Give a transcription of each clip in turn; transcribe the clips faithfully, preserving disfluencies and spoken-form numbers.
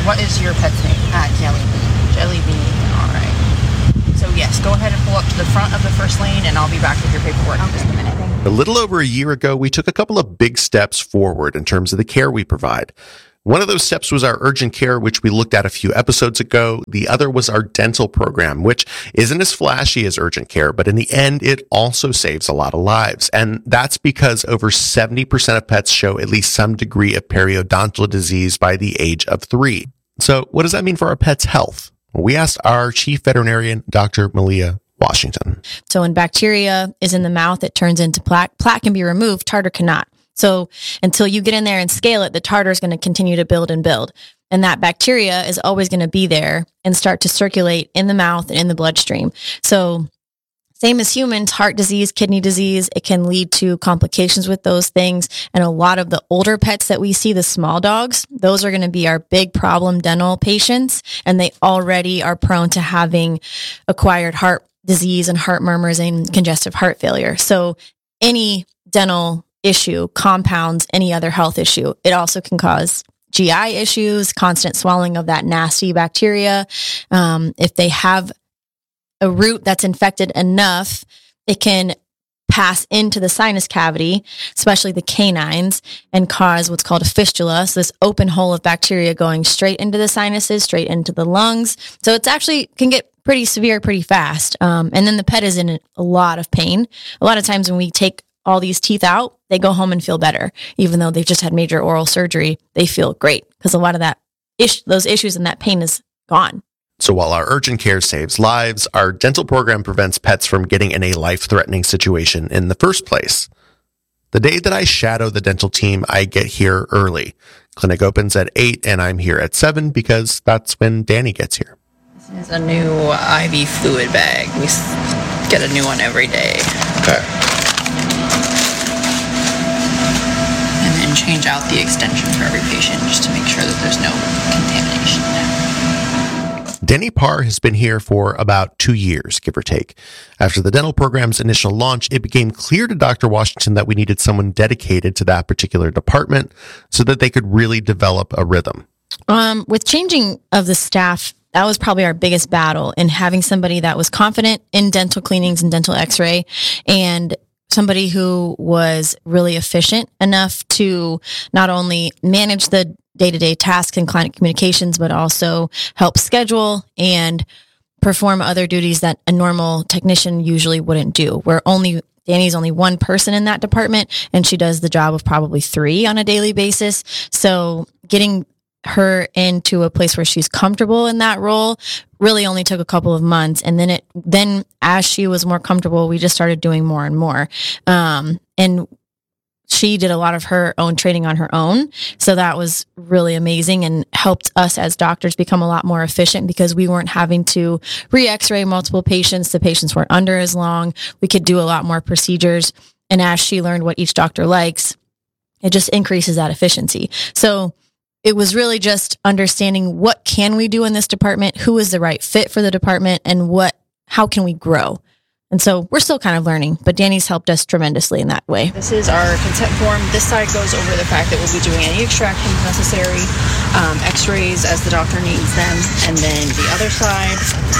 what is your pet's name? Ah, Jelly Bean. Jelly Bean. All right. So yes, go ahead and pull up to the front of the first lane, and I'll be back with your paperwork in just a minute. A little over a year ago, we took a couple of big steps forward in terms of the care we provide. One of those steps was our urgent care, which we looked at a few episodes ago. The other was our dental program, which isn't as flashy as urgent care, but in the end, it also saves a lot of lives. And that's because over seventy percent of pets show at least some degree of periodontal disease by the age of three. So what does that mean for our pets' health? Well, we asked our chief veterinarian, Doctor Malia Washington. So when bacteria is in the mouth, it turns into plaque. Plaque can be removed, tartar cannot. So until you get in there and scale it, the tartar is going to continue to build and build. And that bacteria is always going to be there and start to circulate in the mouth and in the bloodstream. So same as humans, heart disease, kidney disease, it can lead to complications with those things. And a lot of the older pets that we see, the small dogs, those are going to be our big problem dental patients. And they already are prone to having acquired heart disease and heart murmurs and congestive heart failure. So any dental issue compounds any other health issue. It also can cause G I issues, constant swallowing of that nasty bacteria. Um, if they have a root that's infected enough, it can pass into the sinus cavity, especially the canines, and cause what's called a fistula. So this open hole of bacteria going straight into the sinuses, straight into the lungs. So it's actually can get pretty severe pretty fast. Um, and then the pet is in a lot of pain. A lot of times when we take all these teeth out, they go home and feel better. Even though they've just had major oral surgery, they feel great because a lot of that ish, those issues and that pain is gone. So while our urgent care saves lives, our dental program prevents pets from getting in a life-threatening situation in the first place. The day that I shadow the dental team, I get here early. Clinic opens at eight and I'm here at seven because that's when Danny gets here. This is a new I V fluid bag. We get a new one every day. Okay. Change out the extension for every patient just to make sure that there's no contamination there. Danny Parr has been here for about two years, give or take. After the dental program's initial launch, it became clear to Doctor Washington that we needed someone dedicated to that particular department so that they could really develop a rhythm. Um, with changing of the staff, that was probably our biggest battle in having somebody that was confident in dental cleanings and dental x-ray and somebody who was really efficient enough to not only manage the day-to-day tasks and client communications, but also help schedule and perform other duties that a normal technician usually wouldn't do. We're only, Danny's only one person in that department, and she does the job of probably three on a daily basis. So getting her into a place where she's comfortable in that role really only took a couple of months. And then it, then as she was more comfortable, we just started doing more and more. Um, and she did a lot of her own training on her own. So that was really amazing and helped us as doctors become a lot more efficient because we weren't having to re-x-ray multiple patients. The patients weren't under as long. We could do a lot more procedures. And as she learned what each doctor likes, it just increases that efficiency. So it was really just understanding what can we do in this department, who is the right fit for the department, and what, how can we grow? And so we're still kind of learning, but Danny's helped us tremendously in that way. This is our consent form. This side goes over the fact that we'll be doing any extractions necessary, um, x-rays as the doctor needs them, and then the other side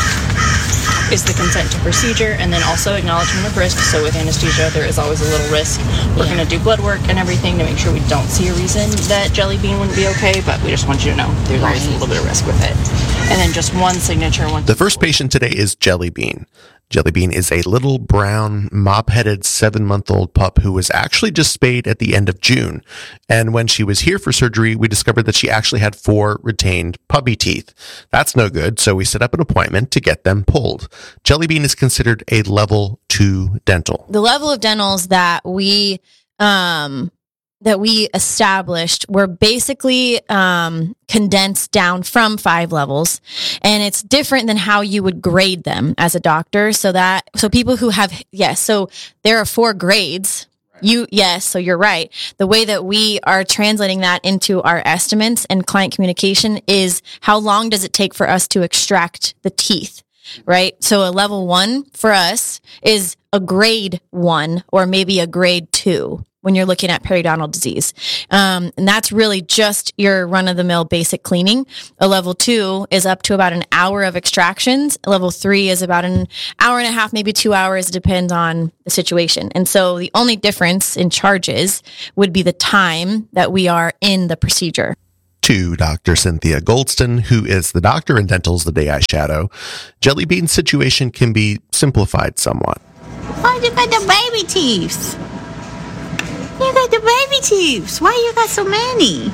is the consent to procedure, and then also acknowledgement of risk. So with anesthesia, there is always a little risk. We're yeah. going to do blood work and everything to make sure we don't see a reason that Jelly Bean wouldn't be okay, but we just want you to know there's right. always a little bit of risk with it. And then just one signature. One the first patient today is Jelly Bean. Jelly Bean is a little brown, mop-headed seven-month-old pup who was actually just spayed at the end of June. And when she was here for surgery, we discovered that she actually had four retained puppy teeth. That's no good, so we set up an appointment to get them pulled. Jelly Bean is considered a level two dental. The level of dentals that we um, that we established were basically um, condensed down from five levels, and it's different than how you would grade them as a doctor. So that so people who have yes, so there are four grades. You yes, so you're right. The way that we are translating that into our estimates and client communication is how long does it take for us to extract the teeth, right? So a level one for us is a grade one or maybe a grade two when you're looking at periodontal disease. Um, and that's really just your run-of-the-mill basic cleaning. A level two is up to about an hour of extractions. Level three is about an hour and a half, maybe two hours, depends on the situation. And so the only difference in charges would be the time that we are in the procedure. To Doctor Cynthia Goldston, who is the doctor in Dental's The Day I Shadow, Jelly Bean's situation can be simplified somewhat. Why you got the baby teeth? You got the baby teeth. Why you got so many?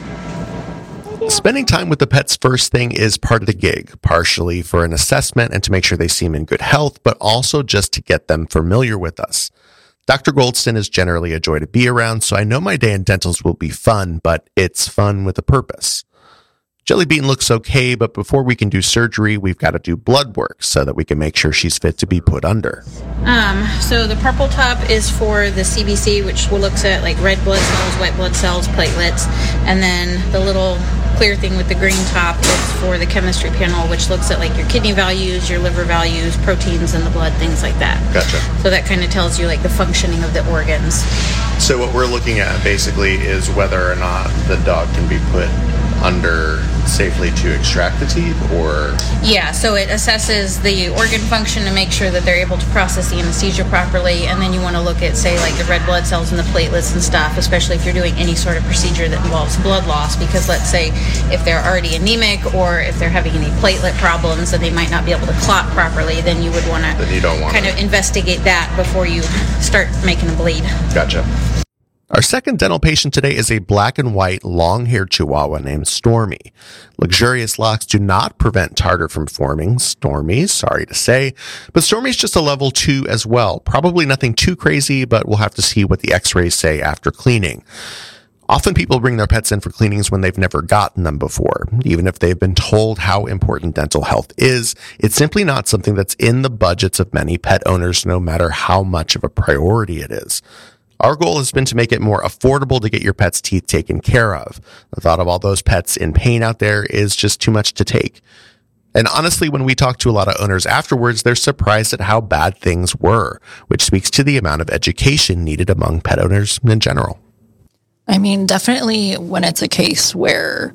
Spending time with the pets first thing is part of the gig, partially for an assessment and to make sure they seem in good health, but also just to get them familiar with us. Doctor Goldston is generally a joy to be around, so I know my day in Dental's will be fun, but it's fun with a purpose. Jelly Bean looks okay, but before we can do surgery, we've got to do blood work so that we can make sure she's fit to be put under. Um, so the purple top is for the C B C, which looks at like red blood cells, white blood cells, platelets, and then the little clear thing with the green top is for the chemistry panel, which looks at like your kidney values, your liver values, proteins in the blood, things like that. Gotcha. So that kind of tells you like the functioning of the organs. So what we're looking at basically is whether or not the dog can be put under safely to extract the teeth, or? Yeah, so it assesses the organ function to make sure that they're able to process the anesthesia properly, and then you want to look at, say, like the red blood cells and the platelets and stuff, especially if you're doing any sort of procedure that involves blood loss, because let's say if they're already anemic or if they're having any platelet problems and they might not be able to clot properly, then you would want to Then you don't want kind of investigate that before you start making a bleed. Gotcha. Our second dental patient today is a black and white long-haired Chihuahua named Stormy. Luxurious locks do not prevent tartar from forming. Stormy, sorry to say, but Stormy's just a level two as well. Probably nothing too crazy, but we'll have to see what the x-rays say after cleaning. Often people bring their pets in for cleanings when they've never gotten them before. Even if they've been told how important dental health is, it's simply not something that's in the budgets of many pet owners, no matter how much of a priority it is. Our goal has been to make it more affordable to get your pet's teeth taken care of. The thought of all those pets in pain out there is just too much to take. And honestly, when we talk to a lot of owners afterwards, they're surprised at how bad things were, which speaks to the amount of education needed among pet owners in general. I mean, definitely when it's a case where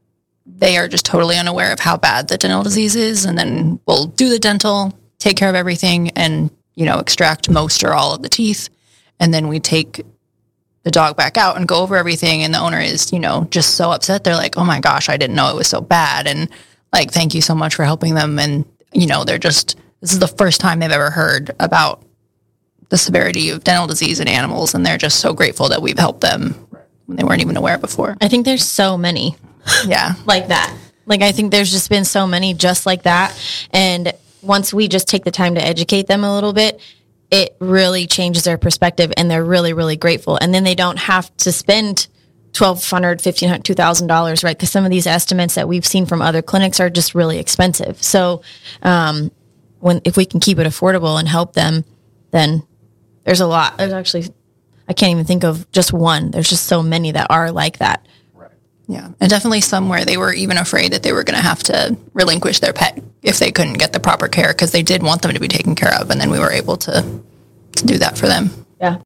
they are just totally unaware of how bad the dental disease is, and then we'll do the dental, take care of everything, and, you know, extract most or all of the teeth. And then we take the dog back out and go over everything. And the owner is, you know, just so upset. They're like, oh my gosh, I didn't know it was so bad. And like, thank you so much for helping them. And, you know, they're just, this is the first time they've ever heard about the severity of dental disease in animals. And they're just so grateful that we've helped them when they weren't even aware before. I think there's so many Yeah. like that. Like, I think there's just been so many just like that. And once we just take the time to educate them a little bit, it really changes their perspective, and they're really, really grateful. And then they don't have to spend twelve hundred dollars, fifteen hundred dollars, two thousand dollars, right? Because some of these estimates that we've seen from other clinics are just really expensive. So um, when if we can keep it affordable and help them, then there's a lot. There's actually, I can't even think of just one. There's just so many that are like that. Yeah. And definitely some where they were even afraid that they were going to have to relinquish their pet if they couldn't get the proper care, because they did want them to be taken care of. And then we were able to, to do that for them. Yeah.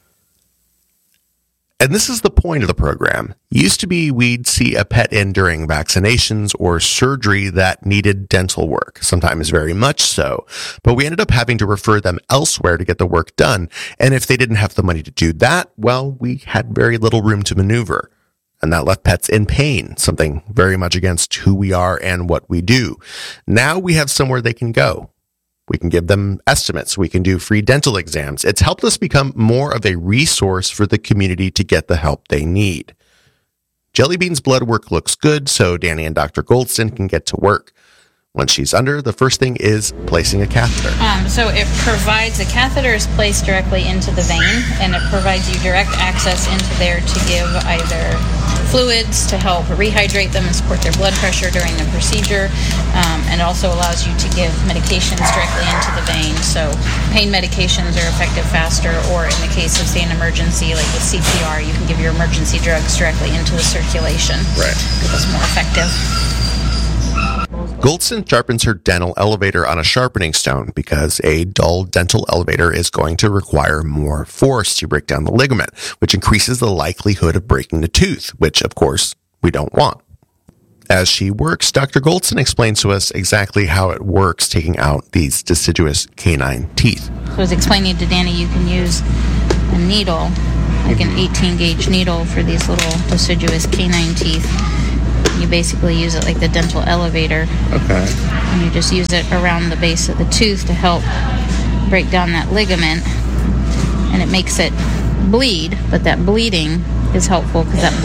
And this is the point of the program. Used to be we'd see a pet in during vaccinations or surgery that needed dental work, sometimes very much so, but we ended up having to refer them elsewhere to get the work done. And if they didn't have the money to do that, well, we had very little room to maneuver. And that left pets in pain, something very much against who we are and what we do. Now we have somewhere they can go. We can give them estimates. We can do free dental exams. It's helped us become more of a resource for the community to get the help they need. Jelly Bean's blood work looks good, so Danny and Doctor Goldston can get to work. Once she's under, the first thing is placing a catheter. Um, so it provides, a catheter is placed directly into the vein, and it provides you direct access into there to give either fluids to help rehydrate them and support their blood pressure during the procedure, um, and also allows you to give medications directly into the vein. So pain medications are effective faster, or in the case of, say, an emergency, like with C P R, you can give your emergency drugs directly into the circulation. Right. Because it's more effective. Goldson sharpens her dental elevator on a sharpening stone because a dull dental elevator is going to require more force to break down the ligament, which increases the likelihood of breaking the tooth, which, of course, we don't want. As she works, Doctor Goldson explains to us exactly how it works taking out these deciduous canine teeth. I was explaining to Danny you can use a needle, like an eighteen gauge needle for these little deciduous canine teeth. You basically use it like the dental elevator. Okay. And you just use it around the base of the tooth to help break down that ligament. And it makes it bleed, but that bleeding is helpful because that